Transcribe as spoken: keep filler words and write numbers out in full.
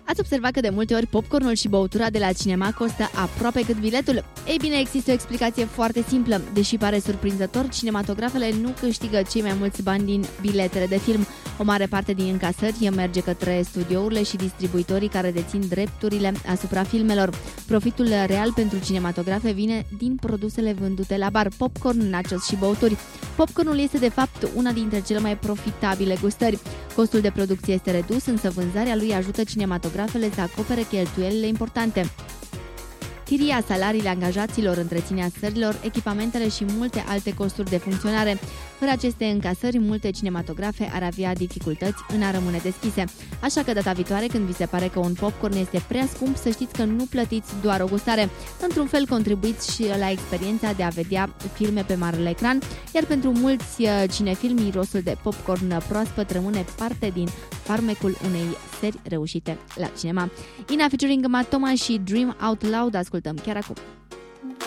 Ați observat că de multe ori popcornul și băutura de la cinema costă aproape cât biletul? Ei bine, există o explicație foarte simplă. Deși pare surprinzător, cinematografele nu câștigă cei mai mulți bani din biletele de film. O mare parte din încasări merge către studiourile și distribuitorii care dețin drepturile asupra filmelor. Profitul real pentru cinematografe vine din produsele vândute la bar, popcorn, nachos și băuturi. Popcornul este de fapt una dintre cele mai profitabile gustări. Costul de producție este redus, însă vânzarea lui ajută cinematografele să acopere cheltuielile importante. Chiria, salariile angajaților, întreținerea sălilor, echipamentele și multe alte costuri de funcționare. Fără aceste încasări, multe cinematografe ar avea dificultăți în a rămâne deschise. Așa că data viitoare, când vi se pare că un popcorn este prea scump, să știți că nu plătiți doar o gustare. Într-un fel, contribuiți și la experiența de a vedea filme pe marele ecran, iar pentru mulți cinefilmi, mirosul de popcorn proaspăt rămâne parte din farmecul unei seri reușite la cinema. Ina featuring Matoma și Dream Out Loud, ascultăm chiar acum.